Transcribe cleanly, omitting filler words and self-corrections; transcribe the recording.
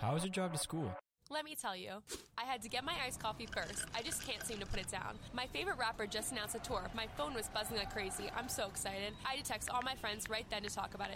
How was your drive to school? Let me tell you, I had to get my iced coffee first. I just can't seem to put it down. My favorite rapper just announced a tour. My phone was buzzing like crazy. I'm so excited. I had to text all my friends right then to talk about it.